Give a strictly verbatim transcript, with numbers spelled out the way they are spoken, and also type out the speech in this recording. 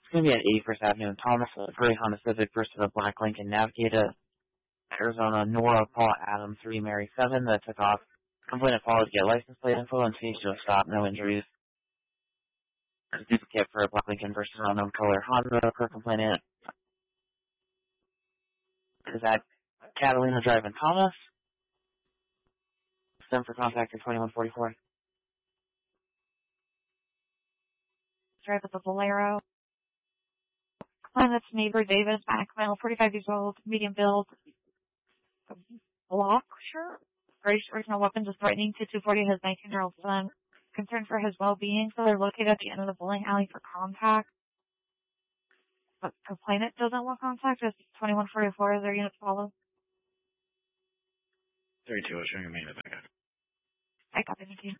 It's going to be at eighty-first Avenue in Thomas, a gray Honda Civic versus a black Lincoln Navigator. Arizona, Nora, Paul, Adam, three, Mary, seven, that took off. Complainant followed to get license plate info and changed to a stop, no injuries. There's a duplicate for a black Lincoln versus an unknown color Honda per complainant. Is that Catalina Drive in Thomas? Stem for contact at twenty-one forty-four. Drive with the Bolero. Complainant's neighbor, David Mackmel, forty-five years old, medium build. Block, sure. British original weapons is threatening to two forty his nineteen-year-old son. Concerned for his well-being, so they're located at the end of the bowling alley for contact. But complainant doesn't want contact. It's twenty-one forty-four. Is there units follow? thirty-two, showing a main back. I got it. Thank you.